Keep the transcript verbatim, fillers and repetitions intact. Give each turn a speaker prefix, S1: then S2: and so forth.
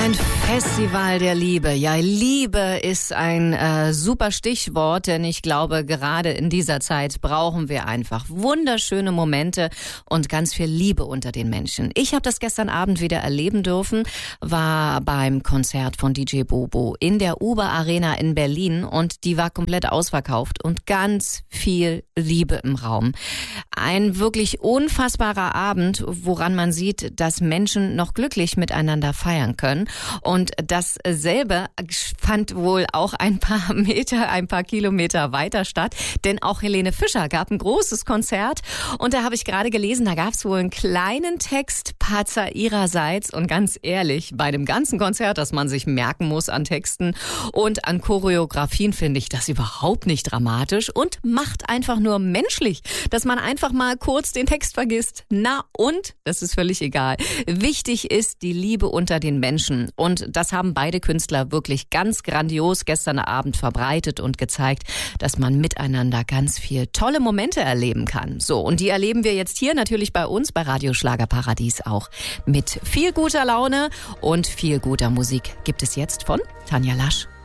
S1: Ein Festival der Liebe. Ja, Liebe ist ein äh, super Stichwort, denn ich glaube, gerade in dieser Zeit brauchen wir einfach wunderschöne Momente und ganz viel Liebe unter den Menschen. Ich habe das gestern Abend wieder erleben dürfen, war beim Konzert von D J Bobo in der Uber Arena in Berlin und die war komplett ausverkauft und ganz viel Liebe im Raum. Ein wirklich unfassbarer Abend, woran man sieht, dass Menschen noch glücklich miteinander feiern können. Und dasselbe fand wohl auch ein paar Meter, ein paar Kilometer weiter statt, denn auch Helene Fischer gab ein großes Konzert und da habe ich gerade gelesen, da gab es wohl einen kleinen Textpatzer ihrerseits und ganz ehrlich, bei dem ganzen Konzert, das man sich merken muss an Texten und an Choreografien, finde ich das überhaupt nicht dramatisch und macht einfach nur menschlich, dass man einfach mal kurz den Text vergisst. Na und? Das ist völlig egal. Wichtig ist die Liebe unter den Menschen. Und das haben beide Künstler wirklich ganz grandios gestern Abend verbreitet und gezeigt, dass man miteinander ganz viel tolle Momente erleben kann. So, und die erleben wir jetzt hier natürlich bei uns, bei Radio Schlagerparadies auch. Mit viel guter Laune und viel guter Musik gibt es jetzt von Tanja Lasch.